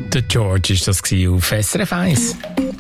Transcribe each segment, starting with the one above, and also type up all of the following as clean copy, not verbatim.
Der George war das auf SRF 1.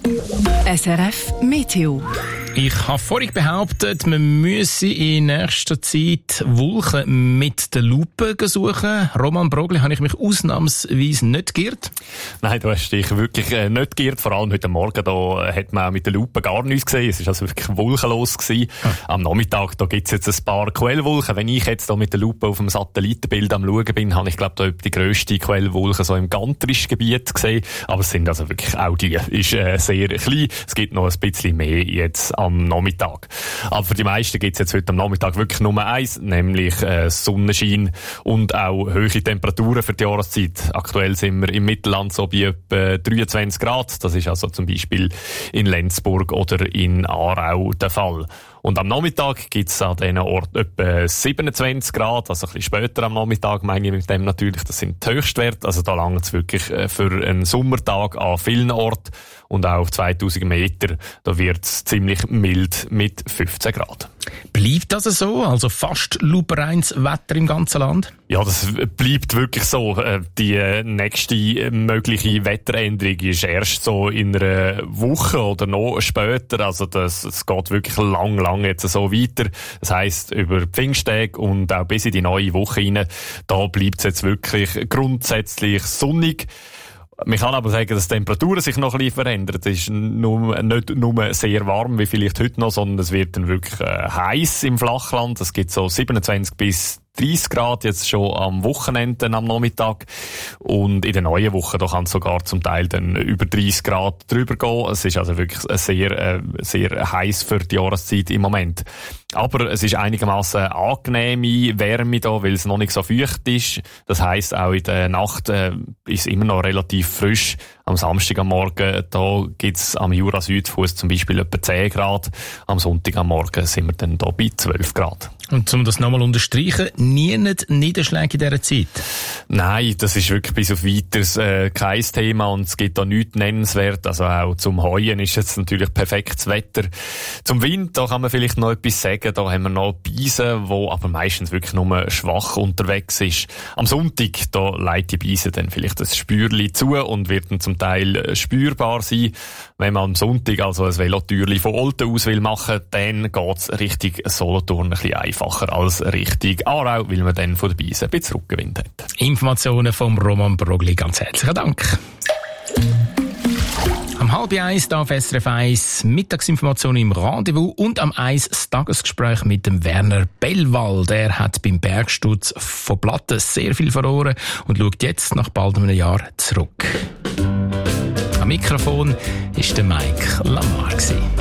SRF Meteo. Ich habe vorhin behauptet, man müsse in nächster Zeit Wolken mit der Lupe suchen. Roman Brogli, habe ich mich ausnahmsweise nicht geirrt? Nein, du hast dich wirklich nicht geirrt. Vor allem heute Morgen da hat man auch mit der Lupe gar nichts gesehen. Es war also wirklich wolkenlos gewesen. Am Nachmittag da gibt's jetzt ein paar Quellwolken. Wenn ich jetzt da mit der Lupe auf dem Satellitenbild am Schauen bin, habe ich glaube da die grösste Quellwolke so im Gantrischen Gebiet gesehen. Aber es sind also wirklich auch die. Ist sehr klein. Es gibt noch ein bisschen mehr jetzt am Nachmittag. Aber für die meisten gibt es jetzt heute am Nachmittag wirklich nur eins, nämlich Sonnenschein und auch hohe Temperaturen für die Jahreszeit. Aktuell sind wir im Mittelland so bei etwa 23 Grad. Das ist also zum Beispiel in Lenzburg oder in Aarau der Fall. Und am Nachmittag gibt es an diesen Orten etwa 27 Grad, also ein bisschen später am Nachmittag meine ich mit dem natürlich, das sind die Höchstwerte, also da langt es wirklich für einen Sommertag an vielen Orten und auch auf 2000 Meter, da wird es ziemlich mild mit 15 Grad. Bleibt das so? Also fast lupereins Wetter im ganzen Land? Ja, das bleibt wirklich so. Die nächste mögliche Wetteränderung ist erst so in einer Woche oder noch später. Also es geht wirklich lang jetzt so weiter. Das heisst, über Pfingsttage und auch bis in die neue Woche rein, da bleibt es jetzt wirklich grundsätzlich sonnig. Man kann aber sagen, dass die Temperaturen sich noch ein bisschen verändern. Es ist nicht nur sehr warm wie vielleicht heute noch, sondern es wird dann wirklich heiß im Flachland. Es gibt so 27 bis 30 Grad jetzt schon am Wochenende am Nachmittag. Und in der neuen Woche, da kann es sogar zum Teil dann über 30 Grad drüber gehen. Es ist also wirklich sehr heiß für die Jahreszeit im Moment. Aber es ist einigermaßen angenehme Wärme da, weil es noch nicht so feucht ist. Das heisst, auch in der Nacht ist es immer noch relativ frisch. Am Samstag am Morgen, da gibt's am Jura-Südfuss zum Beispiel etwa 10 Grad. Am Sonntag am Morgen sind wir dann da bei 12 Grad. Und um das nochmal unterstreichen, nie Niederschläge in dieser Zeit? Nein, das ist wirklich bis auf Weiteres kein Thema und es gibt da nichts nennenswert. Also auch zum Heuen ist jetzt natürlich perfektes Wetter. Zum Wind, da kann man vielleicht noch etwas sagen. Da haben wir noch Beise, wo aber meistens wirklich nur schwach unterwegs ist. Am Sonntag, da leitet die Beise dann vielleicht das Spürli zu und wird dann zum Teil spürbar sein. Wenn man am Sonntag also ein Velotürli von Olten aus will machen, dann geht's Richtung Solothurn ein bisschen einfacher als Richtung Aarau, weil man dann von der Beise ein bisschen Rückenwind hat. Informationen vom Roman Brogli, ganz herzlichen Dank. Am 12:30 auf SRF 1 Mittagsinformationen im Rendezvous und am 1 das Tagesgespräch mit dem Werner Bellwald. Er hat beim Bergsturz von Platten sehr viel verloren und schaut jetzt nach bald einem Jahr zurück. Am Mikrofon war der Mike Lamar.